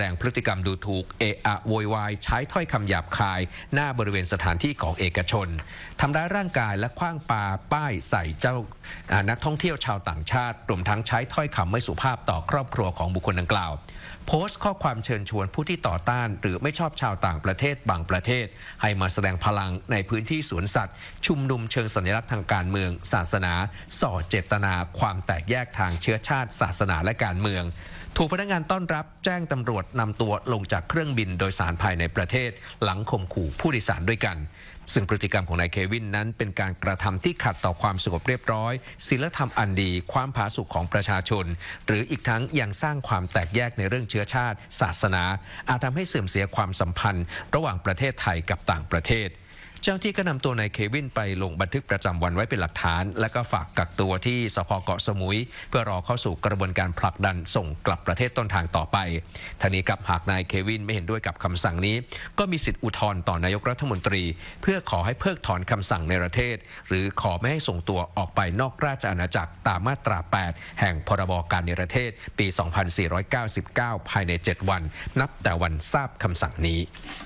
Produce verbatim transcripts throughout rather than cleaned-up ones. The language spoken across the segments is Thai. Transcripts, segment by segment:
งพฤติกรรมดูถูกเอะอะโวยวายใช้ถ้อยคำหยาบคายหน้าบริเวณสถานที่ของเอกชนทำร้ายร่างกายและขว้างปาป้ายใส่เจ้านักท่องเที่ยวชาวต่างชาติรวมทั้งใช้ถ้อยคำไม่สุภาพต่อครอบครัวของบุคคลดังกล่าวโพสต์ข้อความเชิญชวนผู้ที่ต่อต้านหรือไม่ชอบชาวต่างประเทศบางประเทศให้มาแสดงพลังในพื้นที่สวนสัตว์ชุมนุมเชิงสัญลักษณ์ทางการเมืองศาสนาส่อเจตนาความแตกแยกทางเชื้อชาติศาสนาและการเมืองถูกพนักงานต้อนรับแจ้งตำรวจนำตัวลงจากเครื่องบินโดยสารภายในประเทศหลังข่มขู่ผู้โดยสารด้วยกันซึ่งพฤติกรรมของนายเควินนั้นเป็นการกระทำที่ขัดต่อความสงบเรียบร้อยศีลธรรมอันดีความผาสุกของประชาชนหรืออีกทั้งยังสร้างความแตกแยกในเรื่องเชื้อชาติศาสนาอาจทำให้เสื่อมเสียความสัมพันธ์ระหว่างประเทศไทยกับต่างประเทศเจ้าที่ก็นำตัวนายเควินไปลงบันทึกประจำวันไว้เป็นหลักฐานและก็ฝากกักตัวที่สภ.เกาะสมุยเพื่อรอเข้าสู่กระบวนการผลักดันส่งกลับประเทศต้นทางต่อไปทางนี้ครับหากนายเควินไม่เห็นด้วยกับคำสั่งนี้ก็มีสิทธิอุทธรณ์ต่อนายกรัฐมนตรีเพื่อขอให้เพิกถอนคำสั่งในประเทศหรือขอไม่ให้ส่งตัวออกไปนอกราชอาณาจักรตามมาตราแปดแห่งพรบการในประเทศปีสองพันสี่ร้อยเก้าสิบเก้าภายในเจ็ดวันนับแต่วันทราบคำสั่งนี้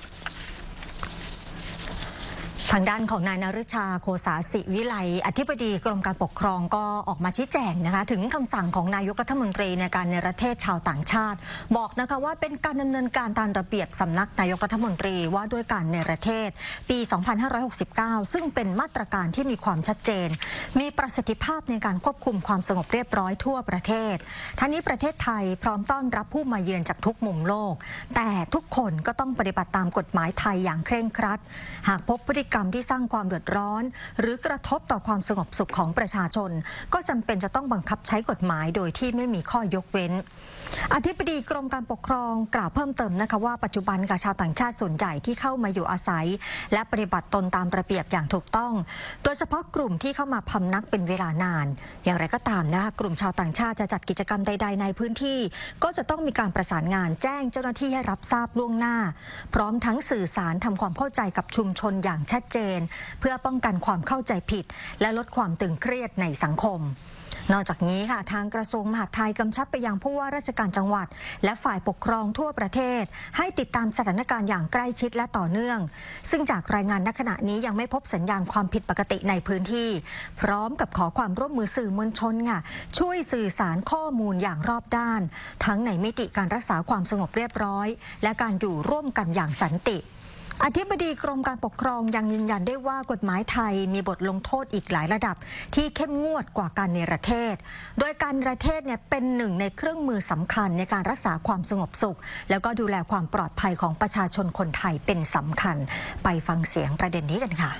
ทางด้านของนายนฤชาโคสาสิวิไลอธิบดีกรมการปกครองก็ออกมาชี้แจงนะคะถึงคำสั่งของนายกรัฐมนตรีในการเนรเทศชาวต่างชาติบอกนะคะว่าเป็นการดำเนินการตามระเบียบสำนักนายกรัฐมนตรีว่าด้วยการเนรเทศปีสองพันห้าร้อยหกสิบเก้าซึ่งเป็นมาตรการที่มีความชัดเจนมีประสิทธิภาพในการควบคุมความสงบเรียบร้อยทั่วประเทศทั้งนี้ประเทศไทยพร้อมต้อนรับผู้มาเยือนจากทุกมุมโลกแต่ทุกคนก็ต้องปฏิบัติตามกฎหมายไทยอย่างเคร่งครัดหากพบพฤติกรรมที่สร้างความเดือดร้อนหรือกระทบต่อความสงบสุขของประชาชนก็จำเป็นจะต้องบังคับใช้กฎหมายโดยที่ไม่มีข้อยกเว้นอธิบดีกรมการปกครองกล่าวเพิ่มเติมนะคะว่าปัจจุบันกับชาวต่างชาติส่วนใหญ่ที่เข้ามาอยู่อาศัยและปฏิบัติตนตามระเบียบอย่างถูกต้องโดยเฉพาะกลุ่มที่เข้ามาพำนักเป็นเวลานานอย่างไรก็ตามนะคะกลุ่มชาวต่างชาติจะจัดกิจกรรมใดๆในพื้นที่ก็จะต้องมีการประสานงานแจ้งเจ้าหน้าที่ให้รับทราบล่วงหน้าพร้อมทั้งสื่อสารทำความเข้าใจกับชุมชนอย่างชัดเจนเพื่อป้องกันความเข้าใจผิดและลดความตึงเครียดในสังคมนอกจากนี้ค่ะทางกระทรวงมหาดไทยกำชับไปยังผู้ว่าราชการจังหวัดและฝ่ายปกครองทั่วประเทศให้ติดตามสถานการณ์อย่างใกล้ชิดและต่อเนื่องซึ่งจากรายงานณขณะนี้ยังไม่พบสัญญาณความผิดปกติในพื้นที่พร้อมกับขอความร่วมมือสื่อมวลชนค่ะช่วยสื่อสารข้อมูลอย่างรอบด้านทั้งในมิติการรักษาความสงบเรียบร้อยและการอยู่ร่วมกันอย่างสันติอธิบดีกรมการปกครองยังยืนยันได้ว่ากฎหมายไทยมีบทลงโทษอีกหลายระดับที่เข้มงวดกว่าการเนรเทศโดยการเนรเทศเนี่ยเป็นหนึ่งในเครื่องมือสำคัญในการรักษาความสงบสุขแล้วก็ดูแลความปลอดภัยของประชาชนคนไทยเป็นสำคัญไปฟังเสียงประเด็นนี้กันค่ะ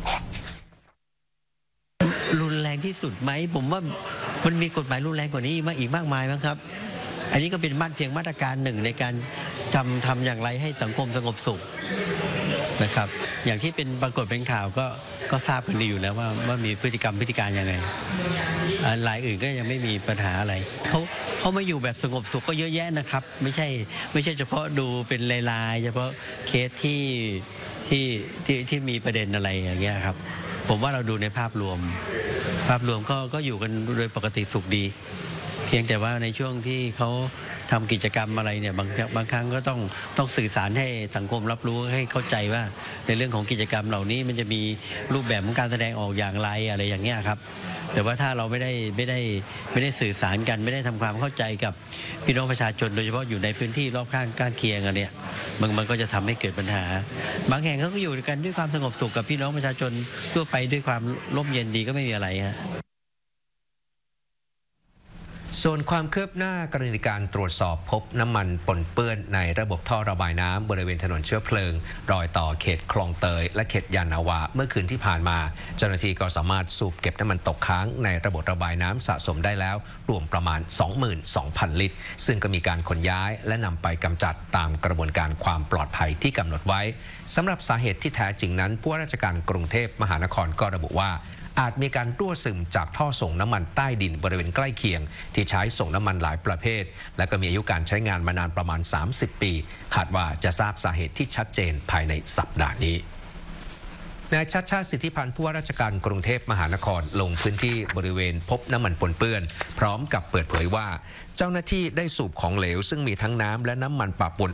รุนแรงที่สุดไหมผมว่ามันมีกฎหมายรุนแรงกว่านี้มาอีกมากมายมั้งครับอันนี้ก็เป็นมาตรเพียงมาตรการหนึ่งในการทำทำอย่างไรให้สังคมสงบสุขนะครับอย่างที่เป็นปรากฏเป็นข่าวก็ก็ทราบกันดีอยู่นะว่าว่ามีพฤติกรรมพฤติการยังไงรายอื่นก็ยังไม่มีปัญหาอะไรเขาเขามาอยู่แบบสงบสุขก็เยอะแยะนะครับไม่ใช่ไม่ใช่เฉพาะดูเป็นรายๆเฉพาะเคสที่ที่ที่ที่มีประเด็นอะไรอย่างเงี้ยครับผมว่าเราดูในภาพรวมภาพรวมก็ก็อยู่กันโดยปกติสุขดีเพียงแต่ว่าในช่วงที่เขาทำกิจกรรมอะไรเนี่ยบางบางครั้งก็ต้องต้องสื่อสารให้สังคมรับรู้ให้เข้าใจว่าในเรื่องของกิจกรรมเหล่านี้มันจะมีรูปแบบของการแสดงออกอย่างไรอะไรอย่างเงี้ยครับแต่ว่าถ้าเราไม่ได้ไม่ได้ไม่ได้สื่อสารกันไม่ได้ทำความเข้าใจกับพี่น้องประชาชนโดยเฉพาะอยู่ในพื้นที่รอบข้างใกล้เคียงกันเนี่ยมันมันก็จะทำให้เกิดปัญหาบางแห่งเขาก็อยู่กันด้วยความสงบสุขกับพี่น้องประชาชนทั่วไปด้วยความร่มเย็นดีก็ไม่มีอะไรฮะส่วนความคืบหน้ากรณีการตรวจสอบพบน้ำมันปนเปื้อนในระบบท่อระบายน้ำบริเวณถนนเชื้อเพลิงรอยต่อเขตคลองเตยและเขตยานนาวาเมื่อคืนที่ผ่านมาเจ้าหน้าที่ก็สามารถสูบเก็บน้ำมันตกค้างในระบบระบายน้ำสะสมได้แล้วรวมประมาณ สองหมื่นสองพัน ลิตรซึ่งก็มีการขนย้ายและนำไปกำจัดตามกระบวนการความปลอดภัยที่กำหนดไว้สำหรับสาเหตุที่แท้จริงนั้นผู้ว่าราชการกรุงเทพมหานครก็ระบุว่าอาจมีการรั่วซึมจากท่อส่งน้ำมันใต้ดินบริเวณใกล้เคียงที่ใช้ส่งน้ำมันหลายประเภทและก็มีอายุการใช้งานมานานประมาณสามสิบปีคาดว่าจะทราบสาเหตุที่ชัดเจนภายในสัปดาห์นี้นายชัชชาติสิทธิพันธ์ผู้ว่าราชการกรุงเทพมหานครลงพื้นที่บริเวณพบน้ำมันปนเปื้อนพร้อมกับเปิดเผยว่าเจ้าหน้าที่ได้สูบของเหลวซึ่งมีทั้งน้ำและน้ำมันปะปน